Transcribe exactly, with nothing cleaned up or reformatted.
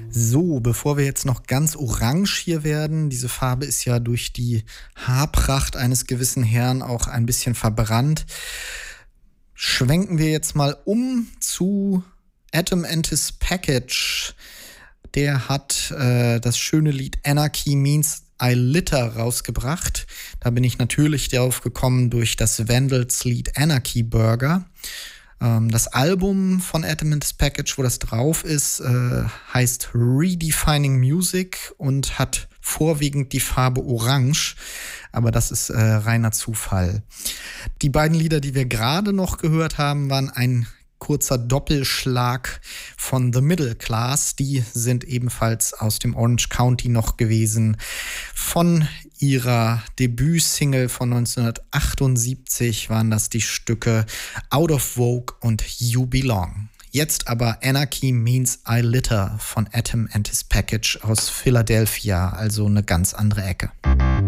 So, bevor wir jetzt noch ganz orange hier werden, diese Farbe ist ja durch die Haarpracht eines gewissen Herrn auch ein bisschen verbrannt, schwenken wir jetzt mal um zu Atom and His Package. Der hat äh, das schöne Lied Anarchy Means I Litter rausgebracht. Da bin ich natürlich darauf gekommen durch das Vandals Lied Anarchy Burger. Ähm, das Album von Atom and His Package, wo das drauf ist, äh, heißt Redefining Music und hat vorwiegend die Farbe Orange. Aber das ist äh, reiner Zufall. Die beiden Lieder, die wir gerade noch gehört haben, waren ein kurzer Doppelschlag von The Middle Class. Die sind ebenfalls aus dem Orange County noch gewesen. Von ihrer Debütsingle von neunzehnhundertachtundsiebzig waren das die Stücke Out of Vogue und You Belong. Jetzt aber Anarchy Means I Litter von Atom and His Package aus Philadelphia, also eine ganz andere Ecke.